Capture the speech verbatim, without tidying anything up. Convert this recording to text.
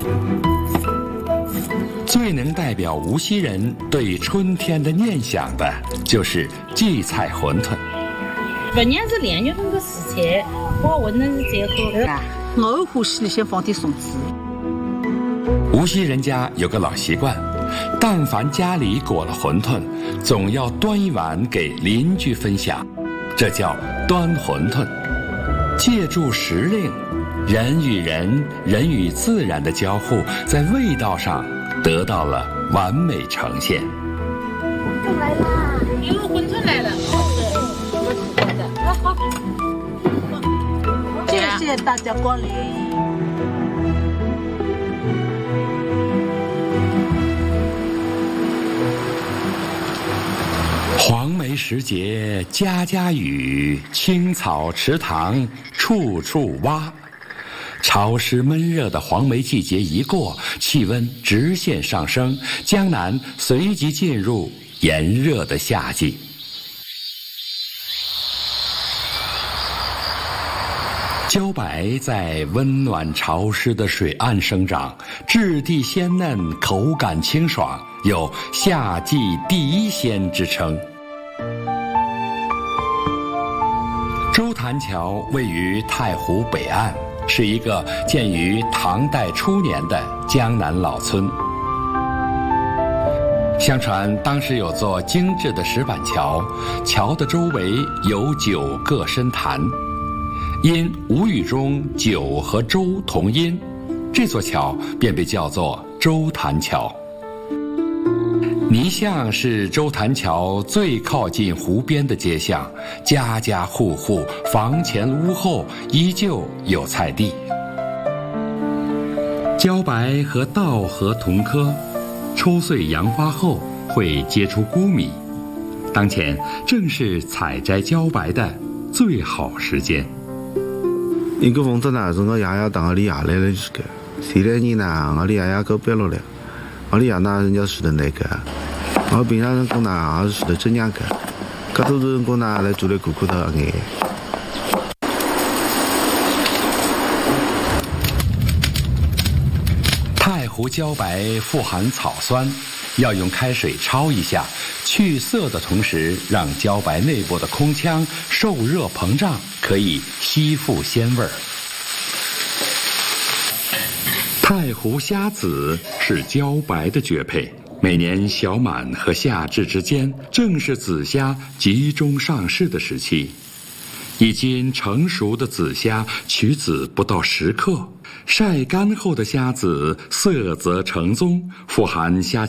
最能代表无锡人对春天的念想的，就是荠菜馄饨。 不年是两月份的时节，我馄饨是最好的。 我欢喜里先放点松子。 无锡人家有个老习惯，但凡家里裹了馄饨，总要端一碗给邻居分享，这叫端馄饨。借助时令，人与人、人与自然的交互，在味道上得到了完美呈现。 来啦！哟，馄饨来了！好， 谢谢大家光临。 黄梅时节家家雨，青草池塘处处蛙。潮湿闷热的黄梅季节一过，气温直线上升，江南随即进入炎热的夏季。茭白在温暖潮湿的水岸生长，质地鲜嫩，口感清爽，有夏季第一鲜之称。周潭桥位于太湖北岸，是一个建于唐代初年的江南老村。相传当时有座精致的石板桥，桥的周围有九个深潭。因吴语中九和周同音，这座桥便被叫做周潭桥。泥巷是周潭桥最靠近湖边的街巷，家家户户、房前屋后依旧有菜地。茭白和稻禾同科，抽穗扬花后会结出菇米，当前正是采摘茭白的最好时间。 一个房子呢，是我爷爷当我里爷来了就是个。前两年呢，我里爷爷给搬落来，我里爷呢人家住的那个，我平常辰光呢也是住的浙江个，搿多数辰光呢来住来顾顾头一眼。 太湖茭白富含草酸，要用开水焯一下，去色的同时，让茭白内部的空腔受热膨胀，可以吸附鲜味儿。太湖虾子是茭白的绝配，每年小满和夏至之间，正是紫虾集中上市的时期。一斤成熟的紫虾取籽不到十克，晒干后的虾子色泽橙棕，富含虾